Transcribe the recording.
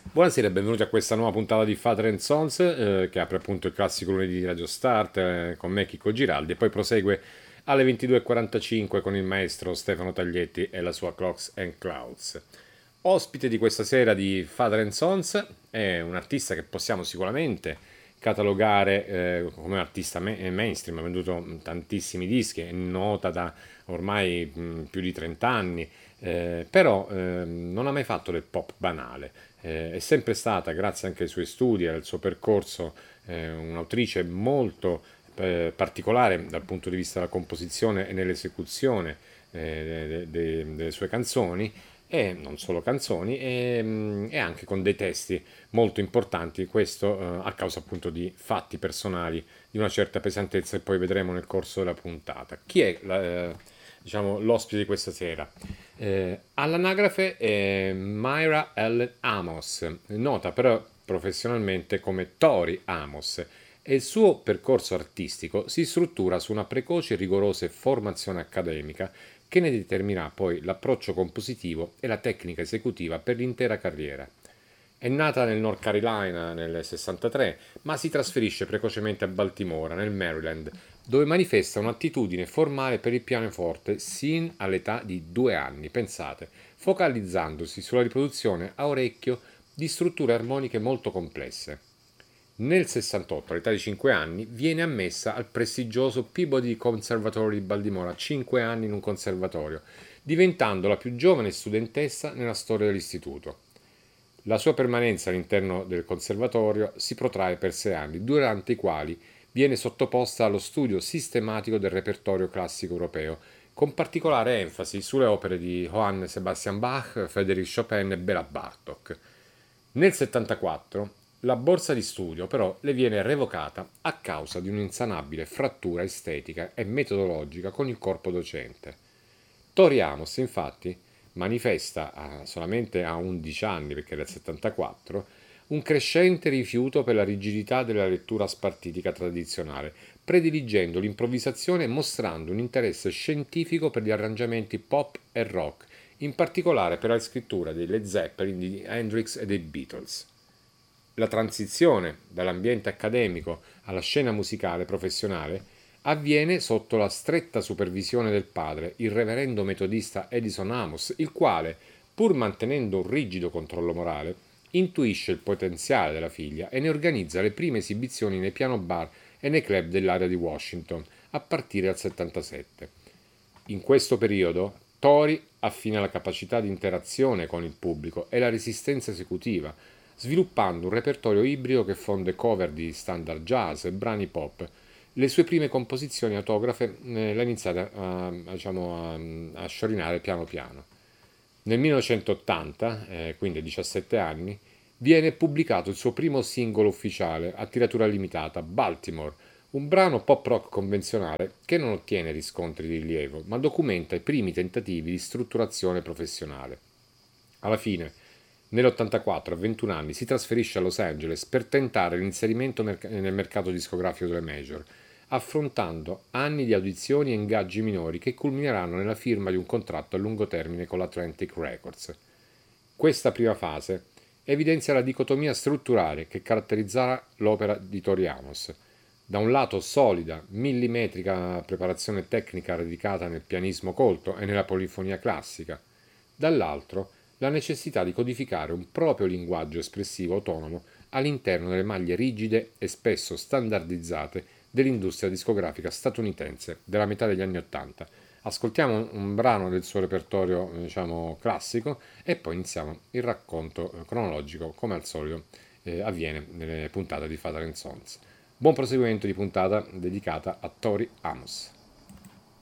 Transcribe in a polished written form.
Buonasera e benvenuti a questa nuova puntata di Father and Sons, che apre appunto il classico lunedì di Radio Start, con me Chicco Giraldi, e poi prosegue alle 22:45 con il maestro Stefano Taglietti e la sua Clocks and Clouds. Ospite di questa sera di Father and Sons è un artista che possiamo sicuramente catalogare come un artista mainstream, ha venduto tantissimi dischi, è nota da ormai più di 30 anni, però non ha mai fatto del pop banale. È sempre stata, grazie anche ai suoi studi e al suo percorso, un'autrice molto particolare dal punto di vista della composizione e nell'esecuzione delle sue canzoni, e non solo canzoni, e anche con dei testi molto importanti, questo a causa appunto di fatti personali di una certa pesantezza, e poi vedremo nel corso della puntata. Chi è diciamo, l'ospite di questa sera? All'anagrafe è Myra Ellen Amos, nota però professionalmente come Tori Amos, e il suo percorso artistico si struttura su una precoce e rigorosa formazione accademica che ne determinerà poi l'approccio compositivo e la tecnica esecutiva per l'intera carriera. È nata nel North Carolina nel 63, ma si trasferisce precocemente a Baltimora, nel Maryland, dove manifesta un'attitudine formale per il pianoforte sin all'età di 2 anni, pensate, focalizzandosi sulla riproduzione a orecchio di strutture armoniche molto complesse. Nel 68, all'età di 5 anni, viene ammessa al prestigioso Peabody Conservatory di Baltimora, 5 anni in un conservatorio, diventando la più giovane studentessa nella storia dell'istituto. La sua permanenza all'interno del conservatorio si protrae per 6 anni, durante i quali viene sottoposta allo studio sistematico del repertorio classico europeo, con particolare enfasi sulle opere di Johann Sebastian Bach, Frédéric Chopin e Béla Bartók. Nel 74 la borsa di studio però le viene revocata a causa di un'insanabile frattura estetica e metodologica con il corpo docente. Tori Amos, infatti, manifesta solamente a 11 anni, perché è del 74, un crescente rifiuto per la rigidità della lettura spartitica tradizionale, prediligendo l'improvvisazione e mostrando un interesse scientifico per gli arrangiamenti pop e rock, in particolare per la scrittura dei Led Zeppelin, di Hendrix e dei Beatles. La transizione dall'ambiente accademico alla scena musicale professionale avviene sotto la stretta supervisione del padre, il reverendo metodista Edison Amos, il quale, pur mantenendo un rigido controllo morale, intuisce il potenziale della figlia e ne organizza le prime esibizioni nei piano bar e nei club dell'area di Washington, a partire dal 77. In questo periodo, Tori affina la capacità di interazione con il pubblico e la resistenza esecutiva, sviluppando un repertorio ibrido che fonde cover di standard jazz e brani pop. Le sue prime composizioni autografe le ha iniziate a sciorinare piano piano. Nel 1980, quindi a 17 anni, viene pubblicato il suo primo singolo ufficiale a tiratura limitata, Baltimore, un brano pop rock convenzionale che non ottiene riscontri di rilievo, ma documenta i primi tentativi di strutturazione professionale. Alla fine, nell'84, a 21 anni, si trasferisce a Los Angeles per tentare l'inserimento nel mercato discografico delle major, affrontando anni di audizioni e ingaggi minori che culmineranno nella firma di un contratto a lungo termine con l'Atlantic Records. Questa prima fase evidenzia la dicotomia strutturale che caratterizzerà l'opera di Tori Amos. Da un lato solida, millimetrica preparazione tecnica radicata nel pianismo colto e nella polifonia classica, dall'altro la necessità di codificare un proprio linguaggio espressivo autonomo all'interno delle maglie rigide e spesso standardizzate dell'industria discografica statunitense della metà degli anni Ottanta. Ascoltiamo un brano del suo repertorio, classico, e poi iniziamo il racconto cronologico, come al solito avviene nelle puntate di Father and Sons. Buon proseguimento di puntata dedicata a Tori Amos.